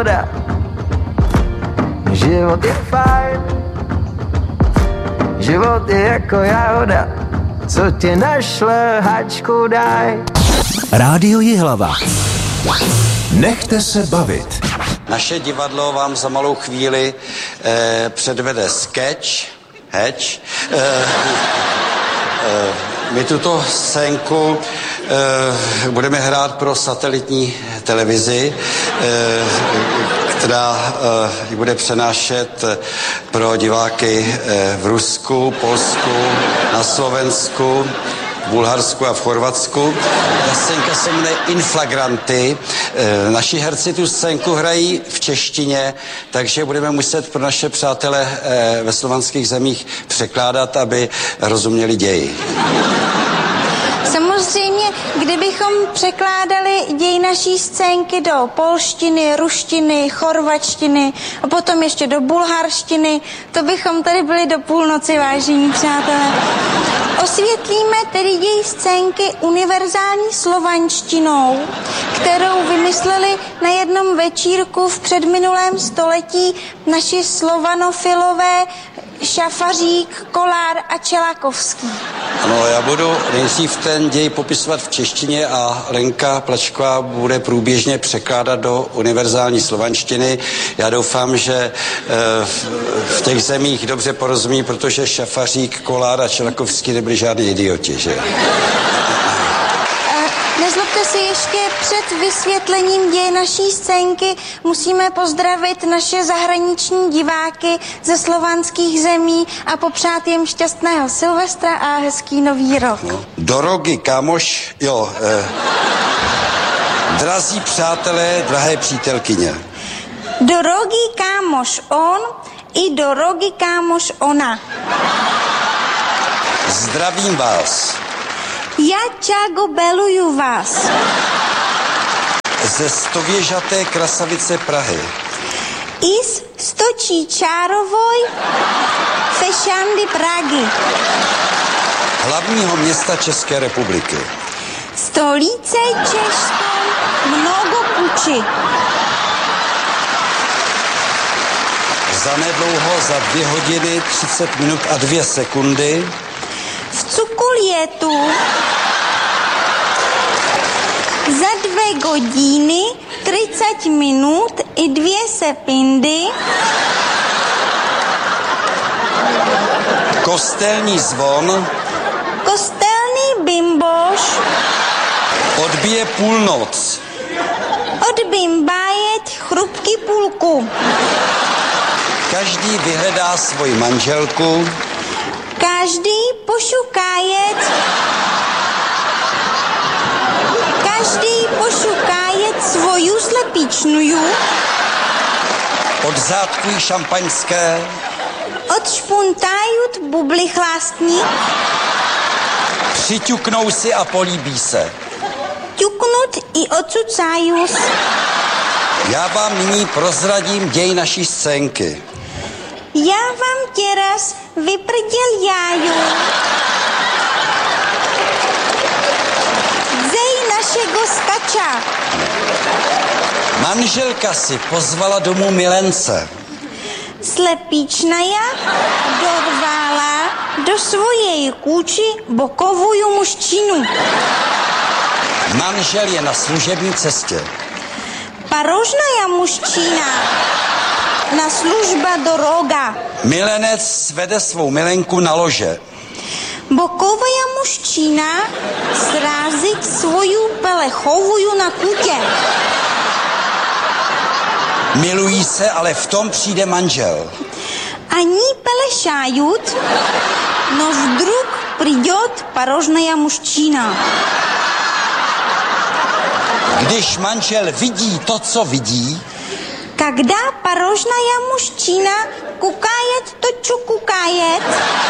jahoda. Život je fajn, život je jako jahoda, co tě našle, hačku daj. Rádio Jihlava. Nechte se bavit. Naše divadlo vám za malou chvíli předvede sketch, my tuto scénku budeme hrát pro satelitní televizi, která ji bude přenášet pro diváky v Rusku, Polsku, na Slovensku, v Bulharsku a v Chorvatsku. Ta scénka se jmenuje Inflagranty. Naši herci tu scénku hrají v češtině, takže budeme muset pro naše přátele ve slovanských zemích překládat, aby rozuměli ději. Samozřejmě, kdybychom překládali děj naší scénky do polštiny, ruštiny, chorvačtiny a potom ještě do bulharštiny, to bychom tady byli do půlnoci, vážení přátelé. Osvětlíme tedy děj scénky univerzální slovanštinou, kterou vymysleli na jednom večírku v předminulém století naši slovanofilové Šafařík, Kolár a Čelakovský. Ano, já budu nejdřív ten děj popisovat v češtině a Lenka Plačková bude průběžně překládat do univerzální slovanštiny. Já doufám, že v těch zemích dobře porozumí, protože Šafařík, Kolár a Čelakovský nebyli žádný idioti, že? Nezlobte si, ještě před vysvětlením děje naší scénky musíme pozdravit naše zahraniční diváky ze slovanských zemí a popřát jim šťastného Silvestra a hezký nový rok. No. Dorogy, kámoš, drazí přátelé, drahé přítelkyně. Dorogy kámoš on i dorogy kámoš ona. Zdravím vás. Já čágo beluju vás. Ze stověžaté krasavice Prahy. Iz stočí čárovoj fešandy Pragy. Hlavního města České republiky. Stolice Českom mnogo kuči. Zanedlouho za 2 hodiny 30 minut a 2 sekundy v Cukulietu za 2 hodiny 30 minut i 2 sekundy kostelní zvon kostelný bimboš odbije půlnoc odbimbájet chrupky půlku. Každý vyhledá svoji manželku. Každý pošukájet svoju slepičnuju. Odzátkují šampaňské. Odšpuntají bubly chlastní. Přiťuknou si a políbí se. Ťuknut i odcucájú. Já vám nyní prozradím děj naší scénky. Já vám teraz vyprděl jáju. Dzej našeho skača. Manželka si pozvala domů milence. Slepičnaja dorvala do svojej kůči bokovую mužčinu. Manžel je na služební cestě. Parožnaja mužčina na služba do roga. Milenec svede svou milenku na lože. Bokovaja mužčina srazí svoju pelechovuju na kutě. Milují se, ale v tom přijde manžel. Ani pelešajut, no vdруг придет parožnaja mužčina. Když manžel vidí to, co vidí, когда порожная мужчина кукает то, čo кукает,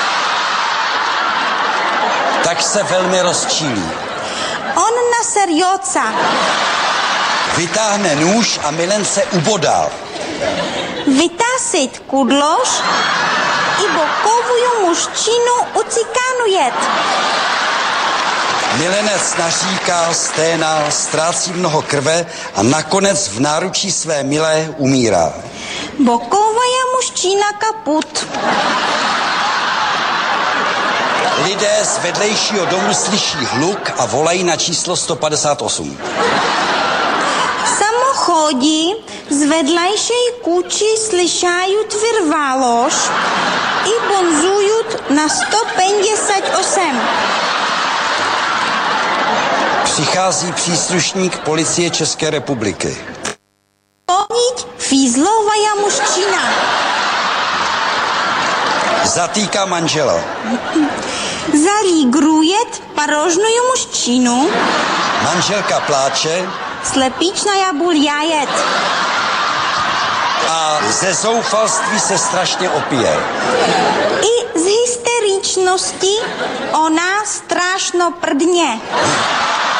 tak se velmi rozčílí. on nasерется. Vytáhne nůž a milence ubodá. Vytasit kudlož i bokovую mužčinu ucikanuje. Milenec naříká, sténá, ztrácí mnoho krve a nakonec v náručí své milé umírá. Боковая мужчина kaput. Lidé z vedlejšího domu slyší hluk a volají na číslo 158. Samochodí z vedlejšej kući slyšají vyrvaloš i bonzují na 158. Přichází příslušník policie České republiky. Povnit fízlová mužčina. Zatýká manžela. Залигрує порожню мужчину. Manželka pláče. Slepičná buljajet. A ze zoufalství se strašně opije. I z hysteričnosti ona strašno prdně.